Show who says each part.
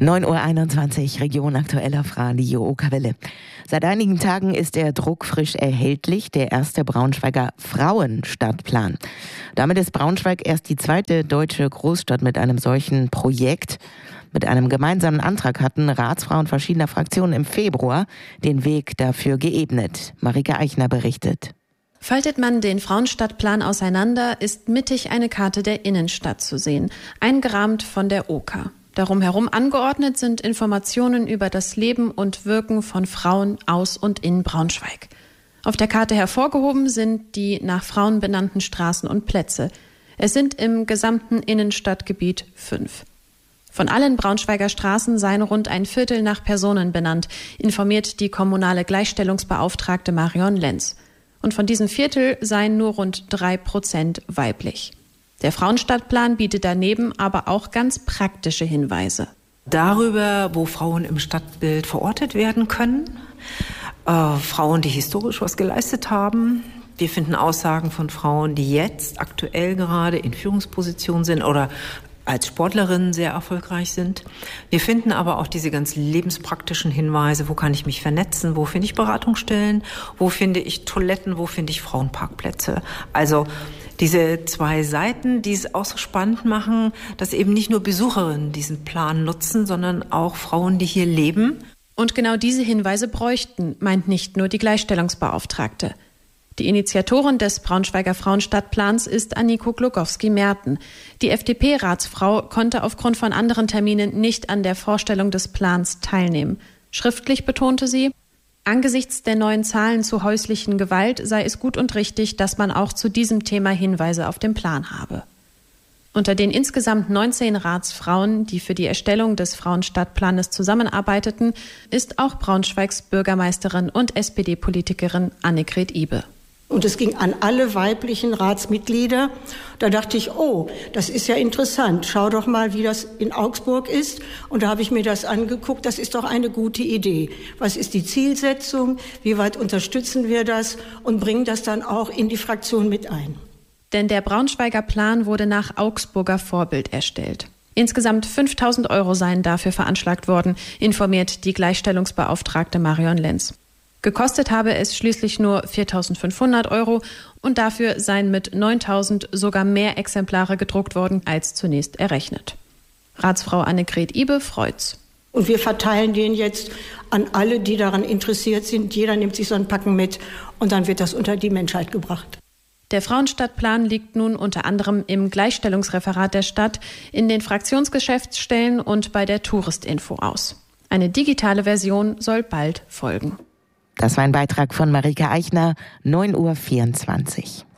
Speaker 1: 9:21 Uhr, Region aktuell auf Radio Okawelle. Seit einigen Tagen ist er druckfrisch erhältlich, der erste Braunschweiger Frauenstadtplan. Damit ist Braunschweig erst die zweite deutsche Großstadt mit einem solchen Projekt. Mit einem gemeinsamen Antrag hatten Ratsfrauen verschiedener Fraktionen im Februar den Weg dafür geebnet. Marika Eichner berichtet.
Speaker 2: Faltet man den Frauenstadtplan auseinander, ist mittig eine Karte der Innenstadt zu sehen, eingerahmt von der Oker. Darum herum angeordnet sind Informationen über das Leben und Wirken von Frauen aus und in Braunschweig. Auf der Karte hervorgehoben sind die nach Frauen benannten Straßen und Plätze. Es sind im gesamten Innenstadtgebiet 5. Von allen Braunschweiger Straßen seien rund ein Viertel nach Personen benannt, informiert die kommunale Gleichstellungsbeauftragte Marion Lenz. Und von diesem Viertel seien nur rund 3% weiblich. Der Frauenstadtplan bietet daneben aber auch ganz praktische Hinweise.
Speaker 3: Darüber, wo Frauen im Stadtbild verortet werden können, Frauen, die historisch was geleistet haben. Wir finden Aussagen von Frauen, die jetzt aktuell gerade in Führungspositionen sind oder als Sportlerinnen sehr erfolgreich sind. Wir finden aber auch diese ganz lebenspraktischen Hinweise, wo kann ich mich vernetzen, wo finde ich Beratungsstellen, wo finde ich Toiletten, wo finde ich Frauenparkplätze. Also diese zwei Seiten, die es auch so spannend machen, dass eben nicht nur Besucherinnen diesen Plan nutzen, sondern auch Frauen, die hier leben.
Speaker 2: Und genau diese Hinweise bräuchten, meint nicht nur die Gleichstellungsbeauftragte. Die Initiatorin des Braunschweiger Frauenstadtplans ist Anniko Glogowski-Merten. Die FDP-Ratsfrau konnte aufgrund von anderen Terminen nicht an der Vorstellung des Plans teilnehmen. Schriftlich betonte sie, angesichts der neuen Zahlen zu häuslichen Gewalt sei es gut und richtig, dass man auch zu diesem Thema Hinweise auf dem Plan habe. Unter den insgesamt 19 Ratsfrauen, die für die Erstellung des Frauenstadtplanes zusammenarbeiteten, ist auch Braunschweigs Bürgermeisterin und SPD-Politikerin Annegret Ibe.
Speaker 4: Und es ging an alle weiblichen Ratsmitglieder. Da dachte ich, oh, das ist ja interessant. Schau doch mal, wie das in Augsburg ist. Und da habe ich mir das angeguckt. Das ist doch eine gute Idee. Was ist die Zielsetzung? Wie weit unterstützen wir das? Und bringen das dann auch in die Fraktion mit ein.
Speaker 2: Denn der Braunschweiger Plan wurde nach Augsburger Vorbild erstellt. Insgesamt 5.000 € seien dafür veranschlagt worden, informiert die Gleichstellungsbeauftragte Marion Lenz. Gekostet habe es schließlich nur 4.500 € und dafür seien mit 9.000 sogar mehr Exemplare gedruckt worden als zunächst errechnet. Ratsfrau Annegret Ibe freut's.
Speaker 4: Und wir verteilen den jetzt an alle, die daran interessiert sind. Jeder nimmt sich so ein Packen mit und dann wird das unter die Menschheit gebracht.
Speaker 2: Der Frauenstadtplan liegt nun unter anderem im Gleichstellungsreferat der Stadt, in den Fraktionsgeschäftsstellen und bei der Touristinfo aus. Eine digitale Version soll bald folgen.
Speaker 1: Das war ein Beitrag von Marika Eichner, 9:24 Uhr.